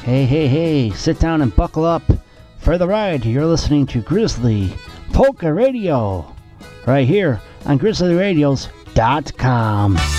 Hey, sit down and buckle up for the ride. You're listening to Grizzly Polka Radio right here on GrizzlyRadios.com.